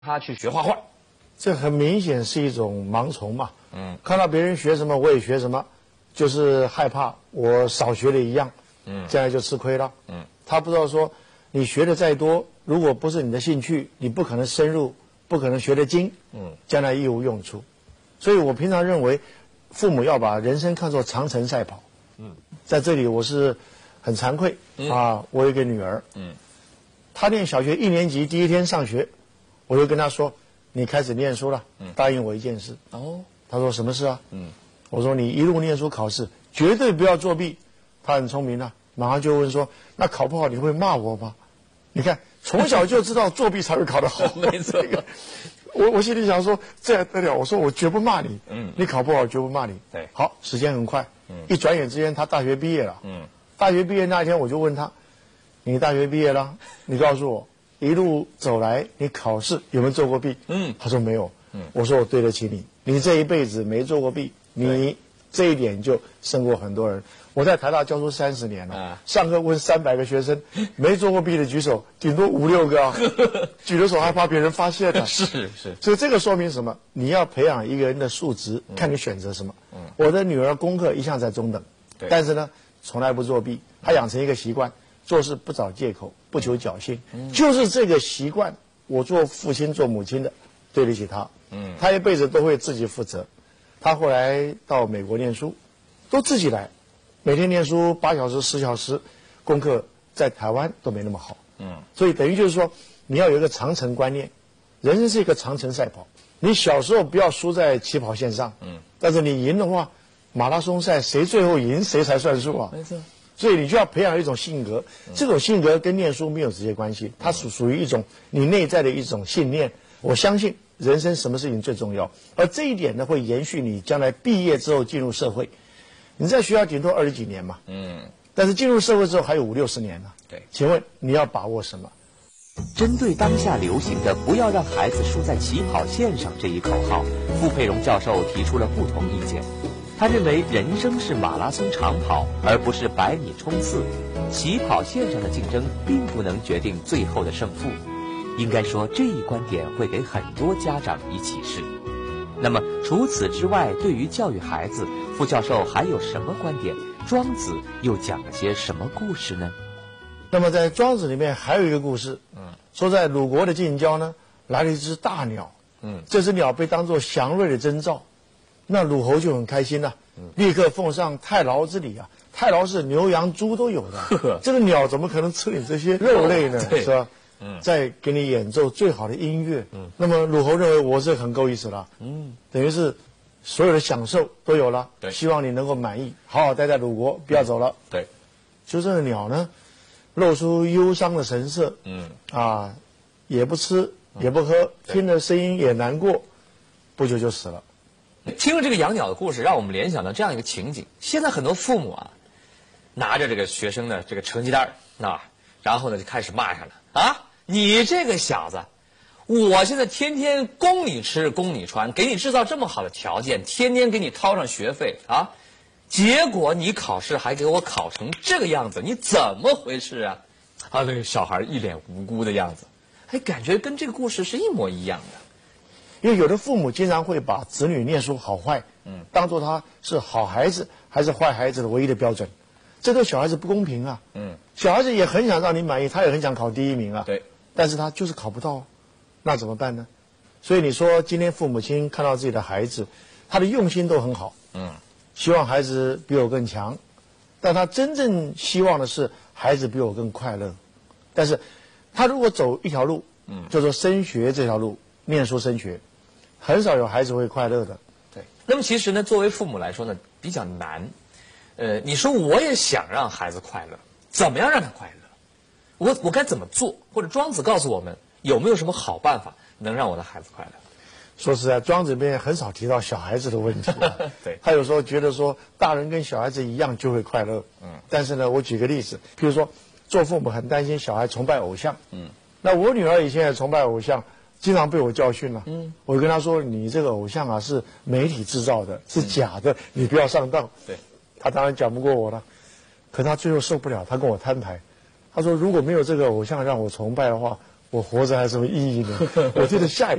他去学画画。 这很明显是一种盲从嘛。看到别人学什么我也学什么，就是害怕我少学了一样，将来就吃亏了。他不知道说你学的再多，如果不是你的兴趣，你不可能深入，不可能学得精，将来一无用处。所以我平常认为，父母要把人生看作长程赛跑。在这里我是很惭愧啊，我有一个女儿，她念小学1年级第一天上学，我就跟她说，你开始念书了，答应我一件事。她说什么事啊？我说你一路念书考试，绝对不要作弊。她很聪明啊，马上就问说，那考不好你会骂我吗？你看从小就知道作弊才会考得好。 没错。 我心里想说，这还得了？我说我绝不骂你，你考不好绝不骂你。 对， 好，时间很快，一转眼之间他大学毕业了。大学毕业那一天我就问他，你大学毕业了，你告诉我一路走来你考试有没有做过弊？他说没有。我说我对得起你，你这一辈子没做过弊，你这一点就胜过很多人。我在台大教书30年了，上课问300个学生，没做过弊的举手，顶多5、6个啊，举的手还怕别人发现呢。 是。 所以这个说明什么？你要培养一个人的素质，看你选择什么。我的女儿功课一向在中等，但是呢，从来不作弊。她养成一个习惯，做事不找借口，不求侥幸。就是这个习惯，我做父亲做母亲的，对得起她。她一辈子都会自己负责。她后来到美国念书，都自己来。每天念书8小时、10小时，功课在台湾都没那么好。所以等于就是说，你要有一个长程观念，人生是一个长程赛跑。你小时候不要输在起跑线上，但是你赢的话，马拉松赛谁最后赢谁才算数啊。没错。所以你就要培养一种性格，这种性格跟念书没有直接关系，它属于一种你内在的一种信念。我相信人生什么事情最重要，而这一点呢，会延续你将来毕业之后进入社会。你在学校顶多20几年嘛，但是进入社会之后还有50、60年呢。对，请问你要把握什么？ 针对当下流行的“不要让孩子输在起跑线上”这一口号，傅佩荣教授提出了不同意见。他认为人生是马拉松长跑，而不是100米冲刺，起跑线上的竞争并不能决定最后的胜负。应该说，这一观点会给很多家长以启示。那么除此之外，对于教育孩子，傅教授还有什么观点？庄子又讲了些什么故事呢？ 那么在庄子里面还有一个故事，说在鲁国的近郊呢，来了一只大鸟，这只鸟被当作祥瑞的征兆，那鲁侯就很开心了，立刻奉上太牢之礼啊。太牢是牛羊猪都有的，这个鸟怎么可能吃你这些肉类呢？是吧？再给你演奏最好的音乐，那么鲁侯认为我是很够意思了，等于是所有的享受都有了，希望你能够满意，好好待在鲁国，不要走了。对，就这个鸟呢，露出忧伤的神色，也不吃也不喝，听着声音也难过，不久就死了。 听了这个养鸟的故事，让我们联想到这样一个情景：现在很多父母啊，拿着这个学生的这个成绩单然后呢就开始骂上了啊。你这个小子，我现在天天供你吃供你穿，给你制造这么好的条件，天天给你掏上学费啊，结果你考试还给我考成这个样子，你怎么回事啊？那个小孩一脸无辜的样子，感觉跟这个故事是一模一样的。 因为有的父母经常会把子女念书好坏，当做他是好孩子还是坏孩子的唯一的标准，这对小孩子不公平啊。小孩子也很想让你满意，他也很想考第1名啊。对。但是他就是考不到，那怎么办呢？所以你说今天父母亲看到自己的孩子，他的用心都很好，希望孩子比我更强，但他真正希望的是孩子比我更快乐。但是他如果走一条路，叫做升学这条路，念书升学，很少有孩子会快乐的。 对。那么其实呢，作为父母来说呢，比较难。你说我也想让孩子快乐，怎么样让他快乐？我该怎么做？或者庄子告诉我们有没有什么好办法能让我的孩子快乐？ 说实在，庄子里面很少提到小孩子的问题。对，他有时候觉得说大人跟小孩子一样就会快乐。但是呢，我举个例子，譬如说做父母很担心小孩崇拜偶像。那我女儿以前也崇拜偶像，经常被我教训了。我跟她说，你这个偶像啊是媒体制造的，是假的，你不要上当。对，她当然讲不过我了，可她最后受不了，她跟我摊牌。他说：“如果没有这个偶像让我崇拜的话， 我活着还有什么意义呢？我觉得下一